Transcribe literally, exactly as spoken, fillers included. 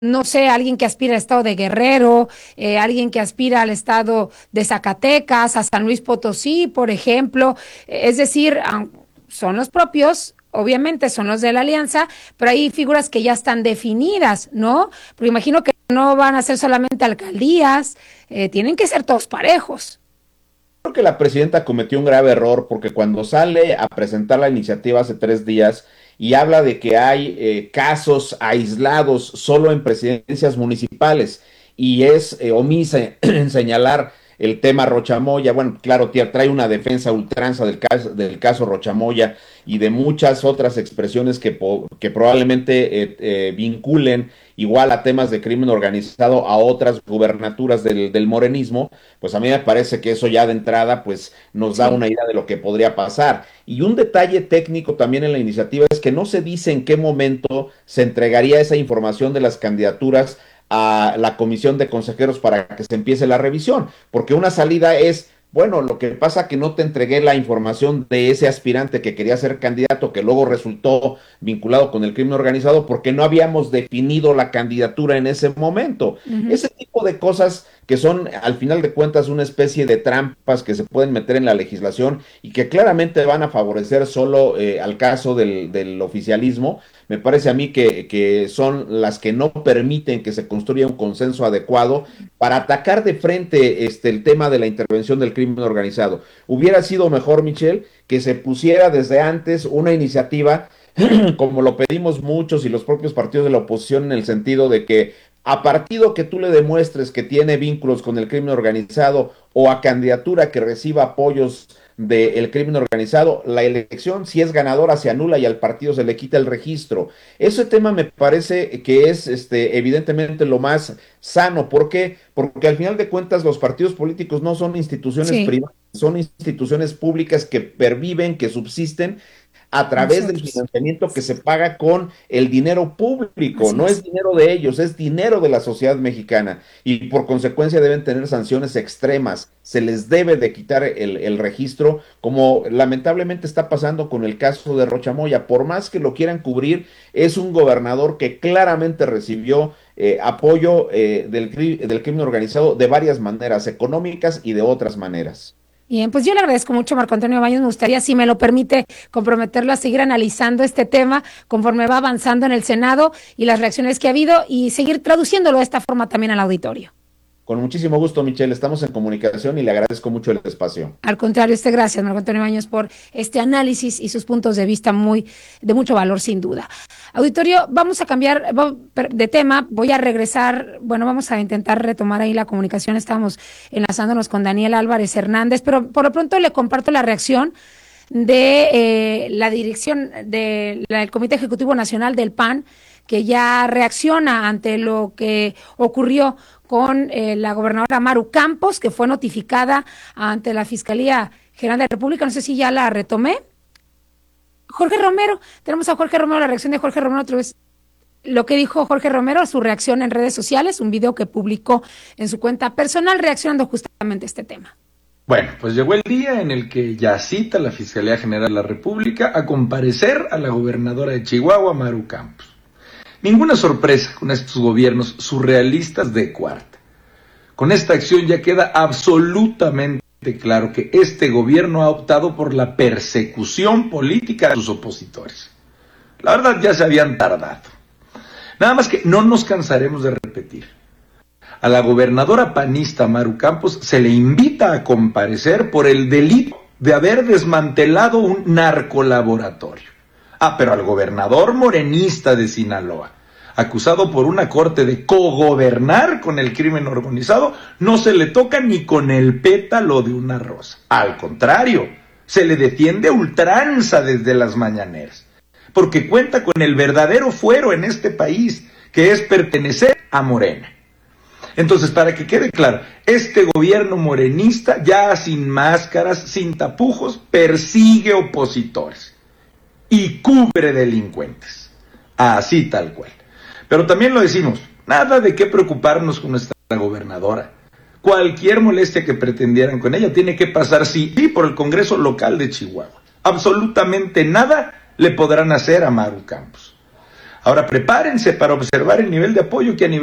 no sé, alguien que aspira al estado de Guerrero, eh, alguien que aspira al estado de Zacatecas, a San Luis Potosí, por ejemplo. Eh, Es decir, aun- son los propios, obviamente son los de la alianza, pero hay figuras que ya están definidas, ¿no? Pero imagino que no van a ser solamente alcaldías, eh, tienen que ser todos parejos. Creo que la presidenta cometió un grave error porque cuando sale a presentar la iniciativa hace tres días y habla de que hay eh, casos aislados solo en presidencias municipales y es eh, omisa en señalar el tema Rochamoya, bueno, claro, tía, trae una defensa a ultranza del caso, del caso Rochamoya y de muchas otras expresiones que, po- que probablemente eh, eh, vinculen igual a temas de crimen organizado a otras gubernaturas del, del morenismo, pues a mí me parece que eso ya de entrada pues nos da Sí. una idea de lo que podría pasar. Y un detalle técnico también en la iniciativa es que no se dice en qué momento se entregaría esa información de las candidaturas a la comisión de consejeros para que se empiece la revisión, porque una salida es, bueno, lo que pasa que no te entregué la información de ese aspirante que quería ser candidato, que luego resultó vinculado con el crimen organizado, porque no habíamos definido la candidatura en ese momento. Ujú. Ese tipo de cosas que son, al final de cuentas, una especie de trampas que se pueden meter en la legislación y que claramente van a favorecer solo eh, al caso del, del oficialismo, me parece a mí que, que son las que no permiten que se construya un consenso adecuado para atacar de frente este, el tema de la intervención del crimen organizado. Hubiera sido mejor, Michelle, que se pusiera desde antes una iniciativa, como lo pedimos muchos y los propios partidos de la oposición, en el sentido de que a partido que tú le demuestres que tiene vínculos con el crimen organizado o a candidatura que reciba apoyos del crimen organizado, la elección, si es ganadora, se anula y al partido se le quita el registro. Ese tema me parece que es este, evidentemente lo más sano. ¿Por qué? Porque al final de cuentas los partidos políticos no son instituciones Sí, privadas, son instituciones públicas que perviven, que subsisten a través del nosotros. financiamiento que se paga con el dinero público. Así No es es. dinero de ellos, es dinero de la sociedad mexicana y por consecuencia deben tener sanciones extremas. Se les debe de quitar el, el registro, como lamentablemente está pasando con el caso de Rochamoya. Por más que lo quieran cubrir, es un gobernador que claramente recibió eh, apoyo eh, del, cri- del crimen organizado de varias maneras, económicas y de otras maneras. Bien, pues yo le agradezco mucho, Marco Antonio Baños. Me gustaría, si me lo permite, comprometerlo a seguir analizando este tema conforme va avanzando en el Senado y las reacciones que ha habido y seguir traduciéndolo de esta forma también al auditorio. Con muchísimo gusto, Michelle. Estamos en comunicación y le agradezco mucho el espacio. Al contrario, este gracias, Marco Antonio Baños, por este análisis y sus puntos de vista muy de mucho valor, sin duda. Auditorio, vamos a cambiar de tema. Voy a regresar, bueno, vamos a intentar retomar ahí la comunicación. Estamos enlazándonos con Daniel Álvarez Hernández, pero por lo pronto le comparto la reacción de eh, la dirección de la, del Comité Ejecutivo Nacional del P A N, que ya reacciona ante lo que ocurrió con eh, la gobernadora Maru Campos, que fue notificada ante la Fiscalía General de la República. No sé si ya la retomé. Jorge Romero, tenemos a Jorge Romero, la reacción de Jorge Romero otra vez. Lo que dijo Jorge Romero, su reacción en redes sociales, un video que publicó en su cuenta personal reaccionando justamente a este tema. Bueno, pues llegó el día en el que ya cita la Fiscalía General de la República a comparecer a la gobernadora de Chihuahua, Maru Campos. Ninguna sorpresa con estos gobiernos surrealistas de cuarta. Con esta acción ya queda absolutamente claro que este gobierno ha optado por la persecución política de sus opositores. La verdad, ya se habían tardado. Nada más que no nos cansaremos de repetir. A la gobernadora panista Maru Campos se le invita a comparecer por el delito de haber desmantelado un narcolaboratorio. Ah, pero al gobernador morenista de Sinaloa, acusado por una corte de cogobernar con el crimen organizado, no se le toca ni con el pétalo de una rosa. Al contrario, se le defiende a ultranza desde las mañaneras, porque cuenta con el verdadero fuero en este país, que es pertenecer a Morena. Entonces, para que quede claro, este gobierno morenista, ya sin máscaras, sin tapujos, persigue opositores y cubre delincuentes. Así tal cual. Pero también lo decimos, nada de qué preocuparnos con nuestra gobernadora. Cualquier molestia que pretendieran con ella tiene que pasar sí por el Congreso local de Chihuahua. Absolutamente nada le podrán hacer a Maru Campos. Ahora prepárense para observar el nivel de apoyo que a nivel